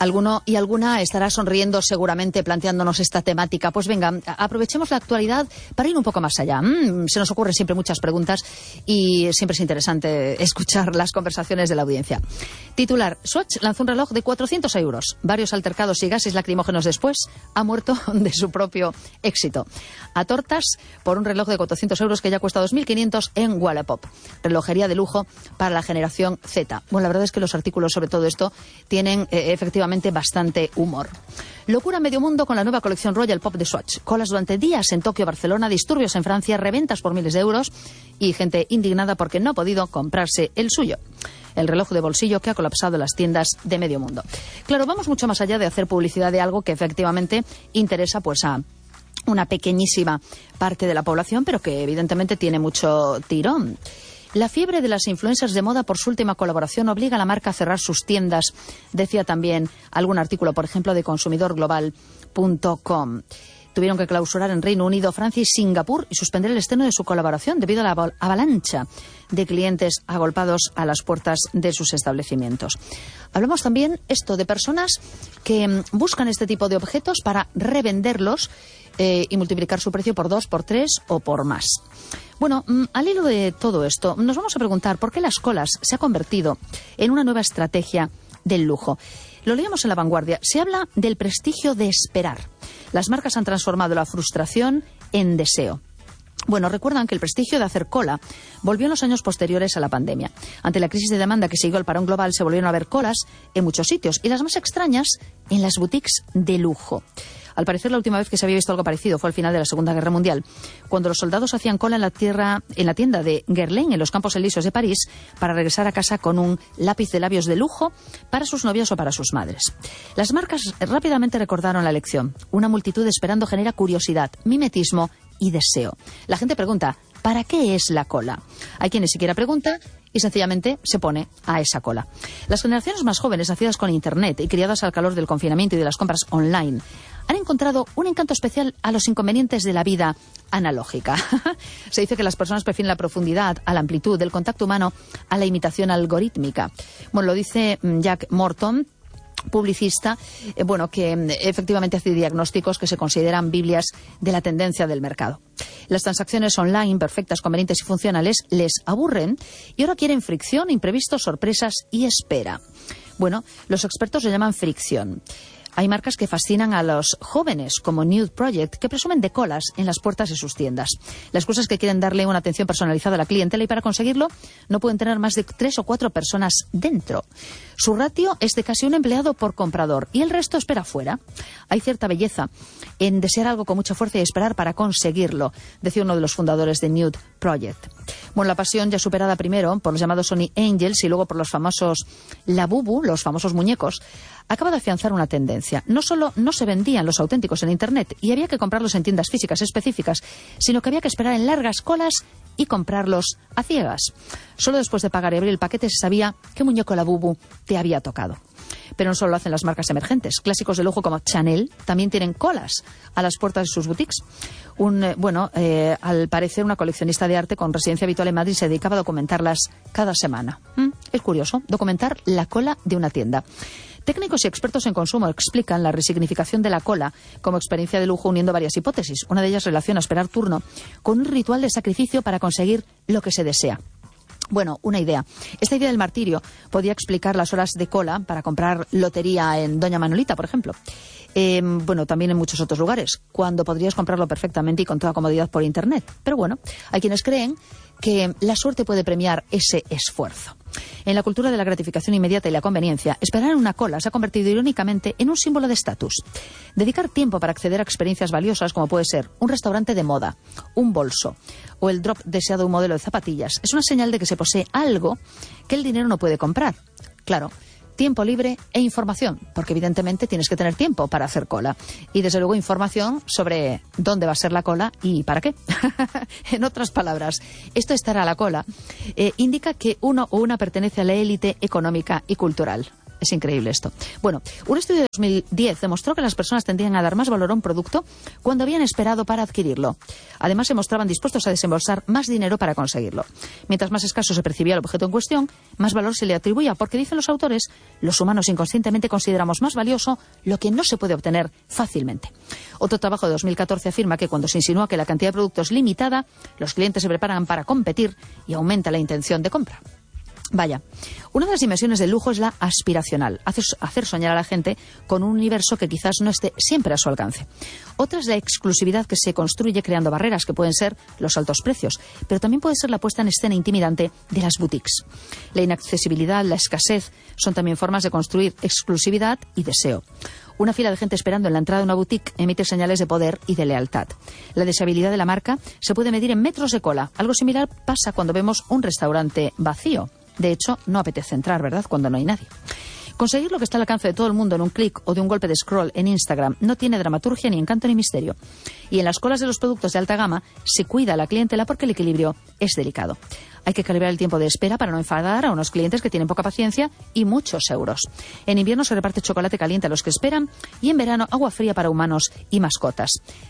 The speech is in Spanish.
Alguno y alguna estará sonriendo seguramente planteándonos esta temática. Pues venga, aprovechemos la actualidad para ir un poco más allá. Se nos ocurren siempre muchas preguntas y siempre es interesante escuchar las conversaciones de la audiencia. Titular: Swatch lanzó un reloj de 400 euros. Varios altercados y gases lacrimógenos después, ha muerto de su propio éxito. A tortas por un reloj de 400 euros que ya cuesta 2.500 en Wallapop. Relojería de lujo para la generación Z. Bueno, la verdad es que los artículos sobre todo esto tienen efectivamente bastante humor. Locura medio mundo con la nueva colección Royal Pop de Swatch. Colas durante días en Tokio, Barcelona, disturbios en Francia, reventas por miles de euros y gente indignada porque no ha podido comprarse el suyo. El reloj de bolsillo que ha colapsado las tiendas de medio mundo. Claro, vamos mucho más allá de hacer publicidad de algo que efectivamente interesa pues a una pequeñísima parte de la población, pero que evidentemente tiene mucho tirón. La fiebre de las influencers de moda por su última colaboración obliga a la marca a cerrar sus tiendas, decía también algún artículo, por ejemplo, de consumidorglobal.com. Tuvieron que clausurar en Reino Unido, Francia y Singapur y suspender el estreno de su colaboración debido a la avalancha de clientes agolpados a las puertas de sus establecimientos. Hablamos también de personas que buscan este tipo de objetos para revenderlos y multiplicar su precio por 2, por 3 o por más. Bueno, al hilo de todo esto, nos vamos a preguntar por qué las colas se ha convertido en una nueva estrategia del lujo. Lo leíamos en La Vanguardia. Se habla del prestigio de esperar. Las marcas han transformado la frustración en deseo. Bueno, recuerdan que el prestigio de hacer cola volvió en los años posteriores a la pandemia. Ante la crisis de demanda que siguió el parón global, se volvieron a ver colas en muchos sitios, y las más extrañas en las boutiques de lujo. Al parecer, la última vez que se había visto algo parecido fue al final de la Segunda Guerra Mundial, cuando los soldados hacían cola en la tienda de Guerlain, en los Campos Elíseos de París, para regresar a casa con un lápiz de labios de lujo para sus novias o para sus madres. Las marcas rápidamente recordaron la lección. Una multitud esperando genera curiosidad, mimetismo y deseo. La gente pregunta: ¿para qué es la cola? Hay quienes siquiera preguntan y sencillamente se pone a esa cola. Las generaciones más jóvenes, nacidas con Internet y criadas al calor del confinamiento y de las compras online, han encontrado un encanto especial a los inconvenientes de la vida analógica. Se dice que las personas prefieren la profundidad a la amplitud, del contacto humano a la imitación algorítmica. Bueno, lo dice Jack Morton, publicista, que efectivamente hace diagnósticos que se consideran biblias de la tendencia del mercado. Las transacciones online, perfectas, convenientes y funcionales, les aburren y ahora quieren fricción, imprevistos, sorpresas y espera. Bueno, los expertos lo llaman fricción. Hay marcas que fascinan a los jóvenes, como Nude Project, que presumen de colas en las puertas de sus tiendas. La excusa es que quieren darle una atención personalizada a la clientela y para conseguirlo no pueden tener más de 3 o 4 personas dentro. Su ratio es de casi un empleado por comprador y el resto espera fuera. Hay cierta belleza en desear algo con mucha fuerza y esperar para conseguirlo, decía uno de los fundadores de Nude Project. Bueno, la pasión ya superada primero por los llamados Sony Angels y luego por los famosos Labubu, los famosos muñecos, acaba de afianzar una tendencia. No solo no se vendían los auténticos en Internet y había que comprarlos en tiendas físicas específicas, sino que había que esperar en largas colas y comprarlos a ciegas. Solo después de pagar y abrir el paquete se sabía qué muñeco Labubu te había tocado. Pero no solo lo hacen las marcas emergentes. Clásicos de lujo como Chanel también tienen colas a las puertas de sus boutiques. Al parecer, una coleccionista de arte con residencia habitual en Madrid se dedicaba a documentarlas cada semana. Es curioso, documentar la cola de una tienda. Técnicos y expertos en consumo explican la resignificación de la cola como experiencia de lujo uniendo varias hipótesis. Una de ellas relaciona esperar turno con un ritual de sacrificio para conseguir lo que se desea. Bueno, una idea. Esta idea del martirio podía explicar las horas de cola para comprar lotería en Doña Manolita, por ejemplo. También en muchos otros lugares, cuando podrías comprarlo perfectamente y con toda comodidad por Internet. Pero bueno, hay quienes creen que la suerte puede premiar ese esfuerzo. En la cultura de la gratificación inmediata y la conveniencia, esperar en una cola se ha convertido irónicamente en un símbolo de estatus. Dedicar tiempo para acceder a experiencias valiosas, como puede ser un restaurante de moda, un bolso o el drop deseado de un modelo de zapatillas, es una señal de que se posee algo que el dinero no puede comprar. Claro, tiempo libre e información, porque evidentemente tienes que tener tiempo para hacer cola. Y desde luego información sobre dónde va a ser la cola y para qué. En otras palabras, esto estar a la cola indica que uno o una pertenece a la élite económica y cultural. Es increíble esto. Bueno, un estudio de 2010 demostró que las personas tendían a dar más valor a un producto cuando habían esperado para adquirirlo. Además, se mostraban dispuestos a desembolsar más dinero para conseguirlo. Mientras más escaso se percibía el objeto en cuestión, más valor se le atribuía, porque, dicen los autores, los humanos inconscientemente consideramos más valioso lo que no se puede obtener fácilmente. Otro trabajo de 2014 afirma que cuando se insinúa que la cantidad de productos es limitada, los clientes se preparan para competir y aumenta la intención de compra. Vaya, una de las dimensiones del lujo es la aspiracional, hacer soñar a la gente con un universo que quizás no esté siempre a su alcance. Otra es la exclusividad, que se construye creando barreras, que pueden ser los altos precios, pero también puede ser la puesta en escena intimidante de las boutiques. La inaccesibilidad, la escasez, son también formas de construir exclusividad y deseo. Una fila de gente esperando en la entrada de una boutique emite señales de poder y de lealtad. La deseabilidad de la marca se puede medir en metros de cola. Algo similar pasa cuando vemos un restaurante vacío. De hecho, no apetece entrar, ¿verdad?, cuando no hay nadie. Conseguir lo que está al alcance de todo el mundo en un clic o de un golpe de scroll en Instagram no tiene dramaturgia, ni encanto, ni misterio. Y en las colas de los productos de alta gama se cuida a la clientela, porque el equilibrio es delicado. Hay que calibrar el tiempo de espera para no enfadar a unos clientes que tienen poca paciencia y muchos euros. En invierno se reparte chocolate caliente a los que esperan, y en verano agua fría para humanos y mascotas.